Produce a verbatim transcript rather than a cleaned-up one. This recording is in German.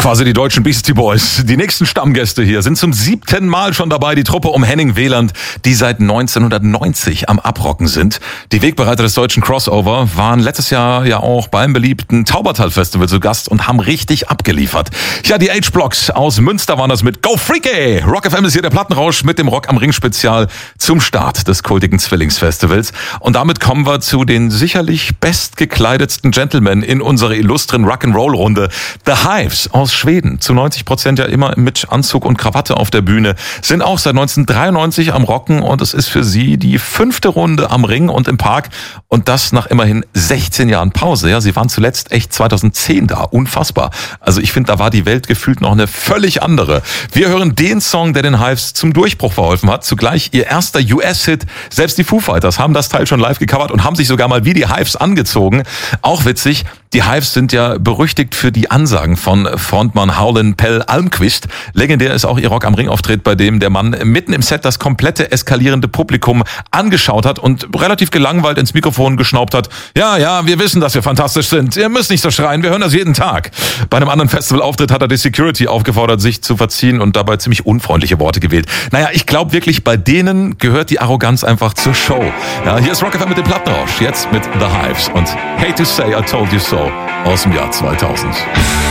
Quasi die deutschen Beastie Boys. Die nächsten Stammgäste hier sind zum siebten Mal schon dabei. Die Truppe um Henning Wieland, die seit neunzehnhundertneunzig am Abrocken sind. Die Wegbereiter des deutschen Crossover waren letztes Jahr ja auch beim beliebten Taubertal Festival zu Gast und haben richtig abgeliefert. Ja, die H-Blocks aus Münster waren das mit Go Freaky! Rock F M ist hier der Plattenrausch mit dem Rock am Ring Spezial zum Start des kultigen Zwillingsfestivals. Und damit kommen wir zu den sicherlich bestgekleidetsten Gentlemen in unserer illustren Rock'n'Roll-Runde. The Hives aus Schweden, zu neunzig Prozent ja immer mit Anzug und Krawatte auf der Bühne, sind auch seit neunzehnhundertdreiundneunzig am Rocken und es ist für sie die fünfte Runde am Ring und im Park und das nach immerhin sechzehn Jahren Pause. Ja, sie waren zuletzt echt zweitausendzehn da, unfassbar. Also ich finde, da war die Welt gefühlt noch eine völlig andere. Wir hören den Song, der den Hives zum Durchbruch verholfen hat, zugleich ihr erster U S-Hit. Selbst die Foo Fighters haben das Teil schon live gecovert und haben sich sogar mal wie die Hives angezogen. Auch witzig, die Hives sind ja berüchtigt für die Ansagen von Frontmann Howlin' Pell Almqvist. Legendär ist auch ihr Rock am Ring Auftritt, bei dem der Mann mitten im Set das komplette eskalierende Publikum angeschaut hat und relativ gelangweilt ins Mikrofon geschnaubt hat. Ja, ja, wir wissen, dass wir fantastisch sind. Ihr müsst nicht so schreien, wir hören das jeden Tag. Bei einem anderen Festivalauftritt hat er die Security aufgefordert, sich zu verziehen und dabei ziemlich unfreundliche Worte gewählt. Naja, ich glaube wirklich, bei denen gehört die Arroganz einfach zur Show. Ja, hier ist Rock F M mit dem Plattenrausch, jetzt mit The Hives und Hate to Say I Told You So aus dem Jahr zweitausend.